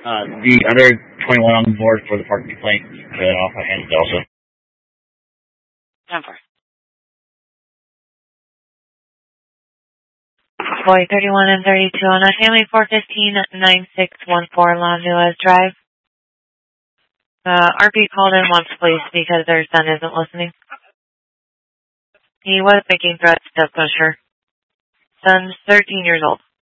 The other 21 on the board for the parking complaint off my hands also. Number. Boy 31 and 32 on a family 415-9614 Los Angeles Drive. RP called in once, please, because their son isn't listening. He was making threats to Pusher. Son's 13 years old.